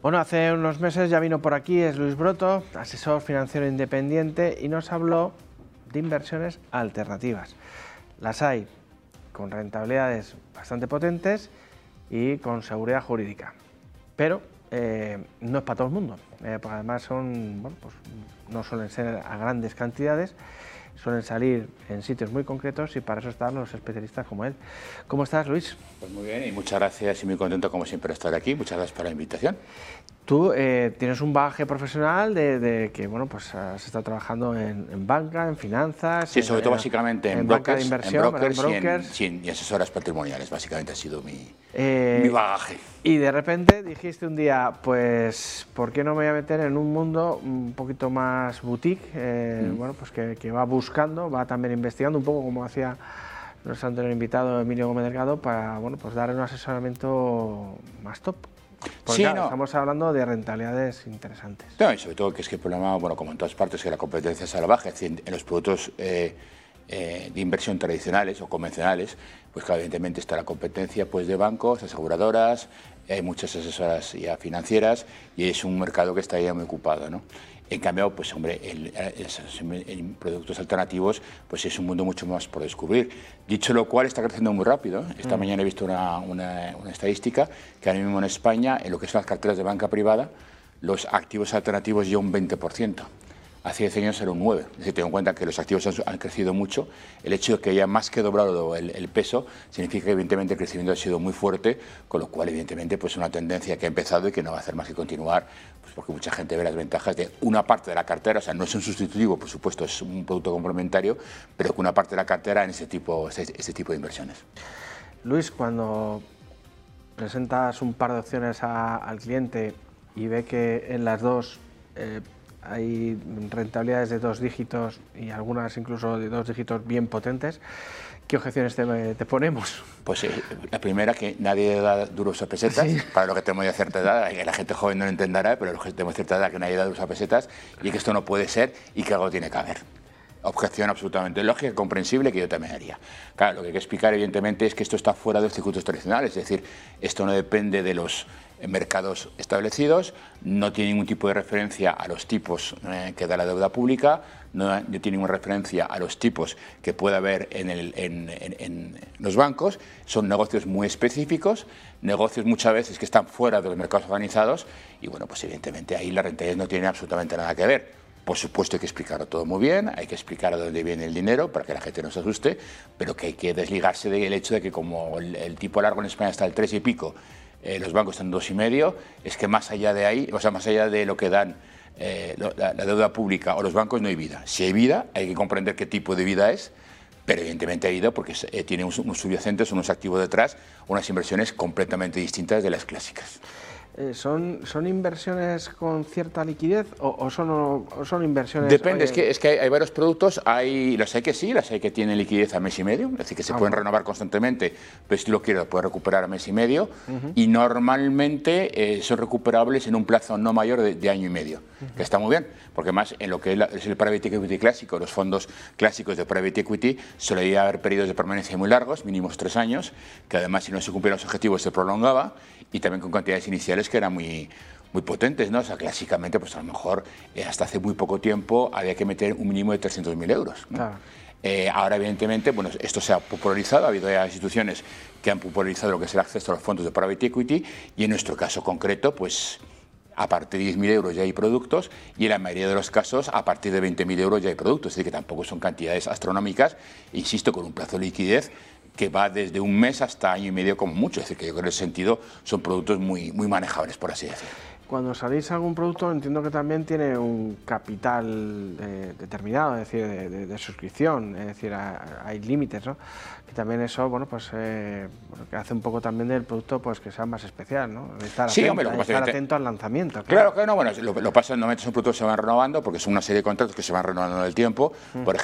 Bueno, hace unos meses ya vino por aquí, es Luis Broto, asesor financiero independiente, y nos habló de inversiones alternativas. Las hay con rentabilidades bastante potentes y con seguridad jurídica, pero no es para todo el mundo, porque además son, bueno, pues no suelen ser a grandes cantidades, suelen salir en sitios muy concretos y para eso están los especialistas como él. ¿Cómo estás, Luis? Pues muy bien y muchas gracias y muy contento como siempre de estar aquí. Muchas gracias por la invitación. Tú tienes un bagaje profesional de que, bueno, pues has estado trabajando en banca, en finanzas... Sí, sobre todo básicamente en banca brokers, de inversión, y asesoras patrimoniales, básicamente ha sido mi bagaje. Y de repente dijiste un día, pues, ¿por qué no me voy a meter en un mundo un poquito más boutique? Bueno, pues que va buscando, va también investigando, un poco como hacía nuestro anterior invitado Emilio Gómez Delgado, para, bueno, pues dar un asesoramiento más top. Porque Sí, claro, no. estamos hablando de rentabilidades interesantes. No, y sobre todo que es que el problema, bueno, como en todas partes, que la competencia es salvaje, es decir, en los productos de inversión tradicionales o convencionales, pues claro, evidentemente está la competencia pues de bancos, aseguradoras, hay muchas asesoras ya financieras y es un mercado que está ya muy ocupado, ¿no? En cambio, pues hombre, en productos alternativos, pues es un mundo mucho más por descubrir. Dicho lo cual, está creciendo muy rápido. Esta mañana he visto una estadística que ahora mismo en España, en lo que son las carteras de banca privada, los activos alternativos ya un 20%. Hace 10 años era un 9%. Es decir, ten en cuenta que los activos han crecido mucho. El hecho de que haya más que doblado el peso significa que evidentemente el crecimiento ha sido muy fuerte, con lo cual evidentemente pues una tendencia que ha empezado y que no va a hacer más que continuar, pues porque mucha gente ve las ventajas de una parte de la cartera, o sea, no es un sustitutivo, por supuesto, es un producto complementario, pero que una parte de la cartera en este tipo de inversiones. Luis, cuando presentas un par de opciones al cliente y ve que en las dos hay rentabilidades de 2 dígitos y algunas incluso de 2 dígitos bien potentes, ¿qué objeciones te ponemos? Pues la primera, que nadie da duros a pesetas, sí. Para lo que tenemos ya cierta edad, que la gente joven no lo entenderá, pero los que tenemos cierta edad que nadie da duros a pesetas y que esto no puede ser y que algo tiene que haber. Objeción absolutamente lógica, comprensible, que yo también haría. Claro, lo que hay que explicar evidentemente es que esto está fuera de los circuitos tradicionales, es decir, esto no depende de los mercados establecidos, no tiene ningún tipo de referencia a los tipos que da la deuda pública, no tiene ninguna referencia a los tipos que puede haber en los bancos, son negocios muy específicos, negocios muchas veces que están fuera de los mercados organizados y bueno, pues evidentemente ahí la rentabilidad no tiene absolutamente nada que ver. Por supuesto hay que explicarlo todo muy bien, hay que explicar a dónde viene el dinero para que la gente no se asuste, pero que hay que desligarse del hecho de que como el tipo largo en España está al 3 y pico, los bancos están 2,5, es que más allá de ahí, o sea, más allá de lo que dan la deuda pública o los bancos, no hay vida. Si hay vida, hay que comprender qué tipo de vida es, pero evidentemente hay vida porque tiene unos subyacentes, unos activos detrás, unas inversiones completamente distintas de las clásicas. ¿Son inversiones con cierta liquidez o son inversiones...? Depende, es que hay varios productos, las hay que sí, las hay que tienen liquidez a mes y medio, es decir, que se pueden renovar constantemente, pero si lo quiero puedes recuperar a mes y medio, y normalmente son recuperables en un plazo no mayor de año y medio, que está muy bien, porque además en lo que es el private equity clásico, los fondos clásicos de private equity, solía haber periodos de permanencia muy largos, mínimos 3 años, que además si no se cumplían los objetivos se prolongaba, y también con cantidades iniciales que eran muy potentes, ¿no? O sea, clásicamente, pues a lo mejor hasta hace muy poco tiempo había que meter un mínimo de 300.000 euros, ¿no? Claro. Ahora, evidentemente, bueno, esto se ha popularizado, ha habido ya instituciones que han popularizado lo que es el acceso a los fondos de private equity y en nuestro caso concreto, pues a partir de 10.000 euros ya hay productos y en la mayoría de los casos a partir de 20.000 euros ya hay productos, es decir, que tampoco son cantidades astronómicas, insisto, con un plazo de liquidez que va desde un mes hasta año y medio como mucho, es decir, que yo creo que en ese sentido son productos muy manejables, por así decirlo. Cuando salís algún producto entiendo que también tiene un capital determinado, es decir, de suscripción, es decir, hay límites, ¿no? Que también eso, bueno, pues que hace un poco también del producto pues que sea más especial, ¿no? Estar atento al lanzamiento. Claro, no, bueno, lo pasa normalmente son productos que se van renovando porque son una serie de contratos que se van renovando en el tiempo. Por